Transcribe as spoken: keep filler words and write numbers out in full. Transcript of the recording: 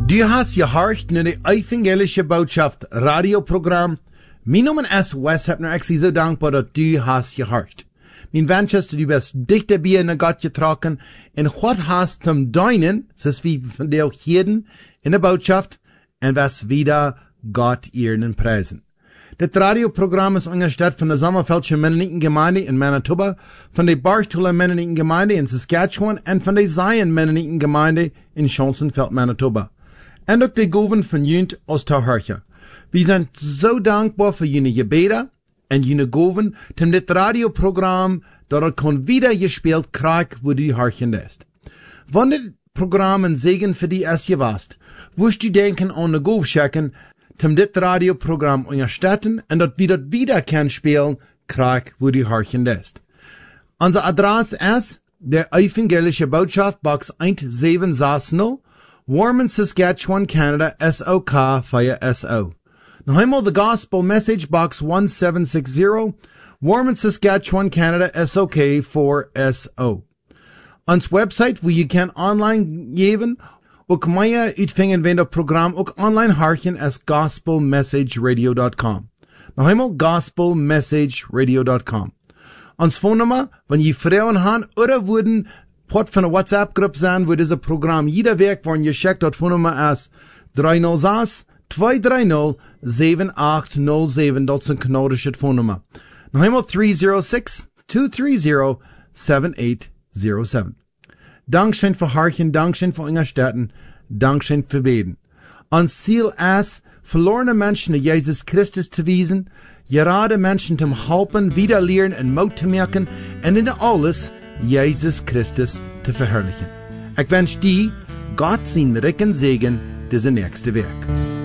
Du hast gehorcht naar de evangelische boodschap radioprogram. Mijn naam is Wes Hepner. Ik zie zo dankbaar dat du hast gehorcht. Mijn wens is dat du best dichter bij naar God getrokken en wat hast zum deinen, zoals wie van de heden in de boodschap, en was wieder God eeren prijzen. Dit radioprogram is ondersteund van de Sommerfeldse Mennonitengemeinde in Manitoba, van de Barstola Mennonitengemeinde in Saskatchewan en van de Zion Mennonitengemeinde in Chancellonveld, Manitoba. En ook de goven van Junt Oosterhurche. We zijn zo dankbaar voor jullie gebeden en jullie goven, om dit radioprogram dat het kon wieder gespeeld krijgt, wo du harchen ist. Wanneer dit programma een zegen voor die is geweest, woest u denken aan de goofschecken, om dit radioprogram ondersteunen en dat we dat wieder kan spelen krijgt, wo du harchen ist. Onze adres is de Evangelische Boodschap, Box one seven six zero, Warman, Saskatchewan, Canada, S O K via S O. Now, eenmaal the Gospel Message, Box one seven six zero, Warman, Saskatchewan, Canada, S O K four S O. Ons website, wo je kan online geven, ook mij uitvingen wenn dat program ook online harchen as gospel message radio dot com. Now, eenmaal gospel message radio dot com. Ons phonenummer, wenn je vrouwen haben oder wurden Port van een WhatsApp-groep zijn, waar deze program jeder week worden geschickt, dat phonenummer is three oh six, two three oh, seven eight oh seven, dat is een kanadische phonenummer. Nog eenmaal three oh six, two three oh, seven eight oh seven. Dankschön für Harchen, Dankschön für Unterstützen, Dankschön für Beten. Ons Ziel ist, verlorene Menschen naar Jesus Christus te wijzen, gerade Menschen te helpen, wieder leren en moed te merken, en in alles Jesus Christus te verherrlichen. Ik wens die Gott zijn rijken Segen deze nächste Werk.